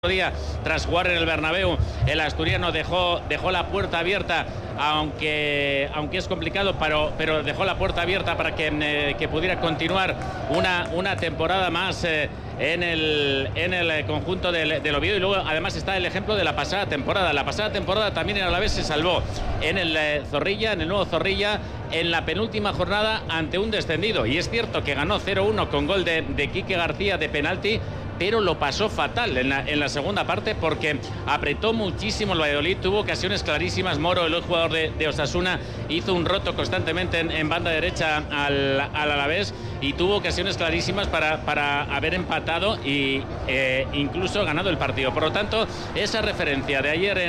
día tras jugar en el Bernabéu. El asturiano dejó la puerta abierta, aunque es complicado, pero dejó la puerta abierta para que pudiera continuar una temporada más en el conjunto del Oviedo. Y luego además está el ejemplo de la pasada temporada. La pasada temporada también el Alavés se salvó en el Zorrilla, en el nuevo Zorrilla, en la penúltima jornada ante un descendido. Y es cierto que ganó 0-1 con gol de Quique García de penalti, pero lo pasó fatal en la segunda parte porque apretó muchísimo el Valladolid, tuvo ocasiones clarísimas. Moro, el jugador de Osasuna, hizo un roto constantemente en banda derecha al Alavés y tuvo ocasiones clarísimas para haber empatado e incluso ganado el partido. Por lo tanto, esa referencia de ayer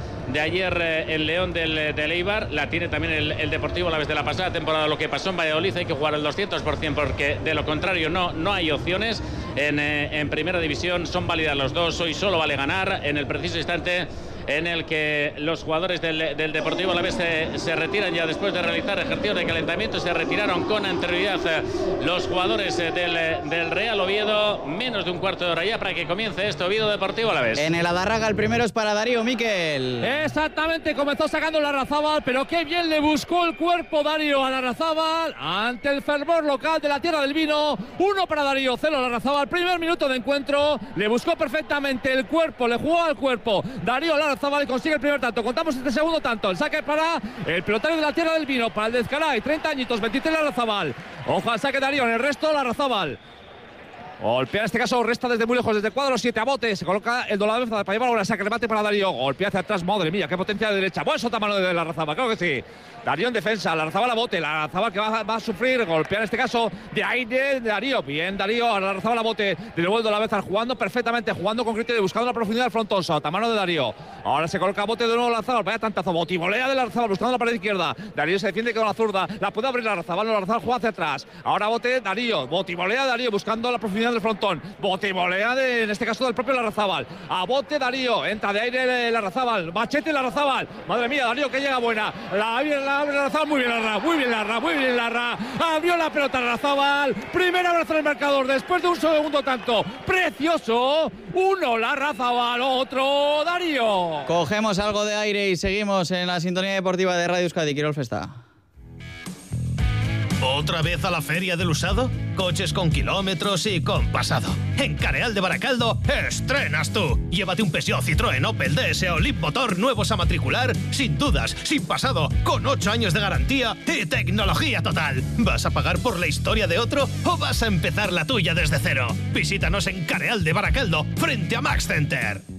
en León del Eibar la tiene también el Deportivo Alavés de la pasada temporada. Lo que pasó en Valladolid hay que jugar al 200%, porque de lo contrario no hay opciones. En primera división son válidas los dos. Hoy solo vale ganar. En el preciso instante en el que los jugadores del Deportivo Alavés se retiran ya después de realizar ejercicios de calentamiento, se retiraron con anterioridad los jugadores del Real Oviedo. Menos de un cuarto de hora ya para que comience este Oviedo Deportivo Alavés. En el Adarraga el primero es para Darío Miquel. Exactamente, comenzó sacando Larrazábal, pero qué bien le buscó el cuerpo Darío a Larrazábal ante el fervor local de la Tierra del Vino. 1 para Darío, 0 Larrazábal. Primer minuto de encuentro, le buscó perfectamente el cuerpo, le jugó al cuerpo Darío Larrazábal y consigue el primer tanto. Contamos este segundo tanto, el saque para el pelotero de la Tierra del Vino, para el Dezcaray, 30 añitos, 23 Larrazábal. Ojo al saque Darío, en el resto Larrazábal. Golpea, en este caso resta desde muy lejos, desde el cuadro 7 a bote. Se coloca el Dolavez para llevar ahora el saque remate para Darío. Golpea hacia atrás, madre mía, qué potencia de derecha. Buen sotamano de Larrazábal, claro que sí. Darío en defensa, Larrazábal a bote. Larrazábal que va a sufrir. Golpea en este caso de aire de Darío. Bien Darío, Larrazábal a bote. De nuevo el Dolavez jugando perfectamente, jugando con criterio, buscando la profundidad del frontón. Sotamano de Darío. Ahora se coloca a bote de nuevo Larrazábal. Vaya tantazo, botivolea de Larrazábal buscando la pared izquierda. Darío se defiende con la zurda. La puede abrir Larrazábal. Larrazábal juega hacia atrás. Ahora a bote Darío. Botivolea de Darío buscando la profundidad del frontón. Botivolea en este caso del propio Larrazábal. A bote Darío. Entra de aire Larrazábal. Machete Larrazábal. Madre mía, Darío que llega buena. La abre Larrazábal. Muy bien Larra. Abrió la pelota Larrazábal. Primer abrazo en el marcador después de un segundo tanto. Precioso. 1 Larrazábal, otro Darío. Cogemos algo de aire y seguimos en la sintonía deportiva de Radio Euskadi. Quirol Festa. ¿Otra vez a la feria del usado? Coches con kilómetros y con pasado. En Careal de Baracaldo, estrenas tú. Llévate un Peugeot, Citroën, Opel, DS o Leaf Motor nuevos a matricular, sin dudas, sin pasado, con 8 años de garantía y tecnología total. ¿Vas a pagar por la historia de otro o vas a empezar la tuya desde cero? Visítanos en Careal de Baracaldo, frente a Max Center.